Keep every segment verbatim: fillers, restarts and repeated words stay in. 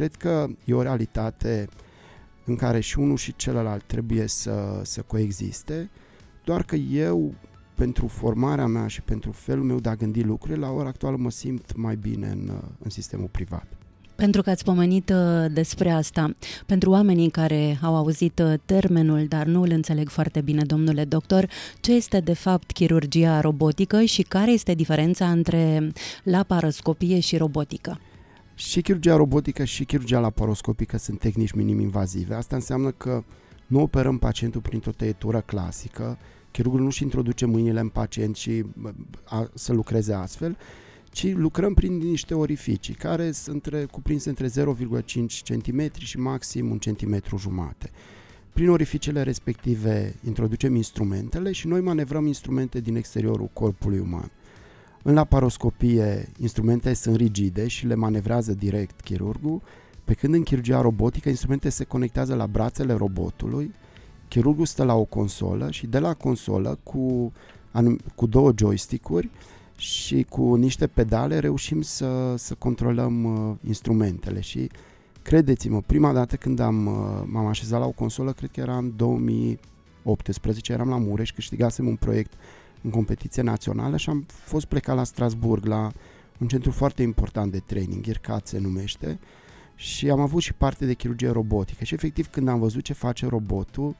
cred că e o realitate în care și unul și celălalt trebuie să, să coexiste, doar că eu, pentru formarea mea și pentru felul meu de a gândi lucrurile, la ora actuală mă simt mai bine în, în sistemul privat. Pentru că ați pomenit uh, despre asta, pentru oamenii care au auzit uh, termenul, dar nu îl înțeleg foarte bine, domnule doctor, ce este de fapt chirurgia robotică și care este diferența între laparoscopie și robotică? Și chirurgia robotică și chirurgia laparoscopică sunt tehnici minim-invazive. Asta înseamnă că nu operăm pacientul printr-o tăietură clasică, chirurgul nu-și introduce mâinile în pacient și a, să lucreze astfel, ci lucrăm prin niște orificii care sunt între, cuprinse între zero virgulă cinci centimetri și maxim un centimetru jumate. Prin orificiile respective introducem instrumentele și noi manevrăm instrumente din exteriorul corpului uman. În laparoscopie, instrumentele sunt rigide și le manevrează direct chirurgul, pe când în chirurgia robotică, instrumentele se conectează la brațele robotului, chirurgul stă la o consolă și de la consolă, cu, cu două joystick-uri și cu niște pedale, reușim să, să controlăm uh, instrumentele. Și credeți-mă, prima dată când am, uh, m-am așezat la o consolă, cred că era în două mii optsprezece, eram la Mureș, câștigasem un proiect în competiție națională și am fost plecat la Strasburg, la un centru foarte important de training, IRCAD se numește, și am avut și parte de chirurgie robotică. Și efectiv, când am văzut ce face robotul,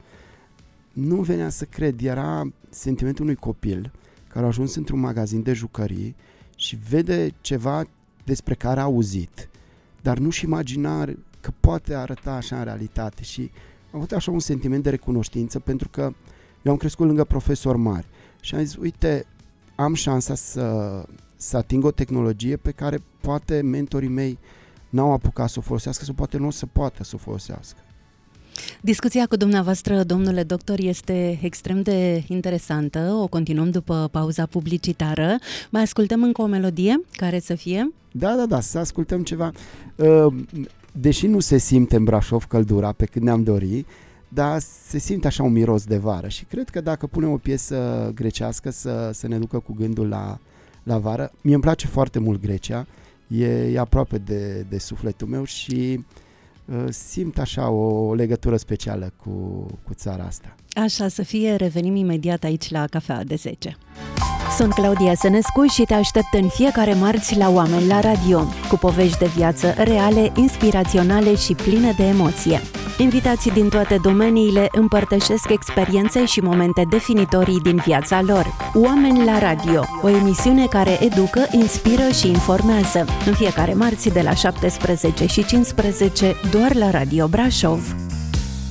nu venea să cred, era sentimentul unui copil care a ajuns într-un magazin de jucării și vede ceva despre care a auzit, dar nu-și imagina că poate arăta așa în realitate. Și am avut așa un sentiment de recunoștință, pentru că eu am crescut lângă profesori mari și am zis, uite, am șansa să, să ating o tehnologie pe care poate mentorii mei n-au apucat să o folosească sau poate nu o să poată să o folosească. Discuția cu dumneavoastră, domnule doctor, este extrem de interesantă. O continuăm după pauza publicitară. Mai ascultăm încă o melodie care să fie? Da, da, da, să ascultăm ceva. Deși nu se simte în Brașov căldura pe cât ne-am dori, dar se simte așa un miros de vară și cred că dacă punem o piesă grecească să, să ne ducă cu gândul la, la vară. Mie îmi place foarte mult Grecia, e, e aproape de, de sufletul meu și uh, simt așa o, o legătură specială cu, cu țara asta. Așa să fie, revenim imediat aici la Cafea de zece. Sunt Claudia Sănescu și te aștept în fiecare marți la Oameni la Radio, cu povești de viață reale, inspiraționale și pline de emoție. Invitații din toate domeniile împărtășesc experiențe și momente definitorii din viața lor. Oameni la Radio, o emisiune care educă, inspiră și informează. În fiecare marți de la șaptesprezece și cincisprezece, doar la Radio Brașov.